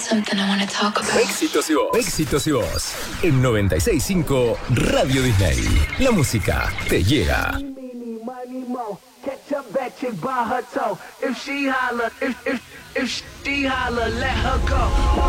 something I want to talk about. Éxitos y voz. Éxitos y voz. En 96.5 Radio Disney. La música te llega. Catch a bad chick by her toe. If she holler, if she holler, let her go.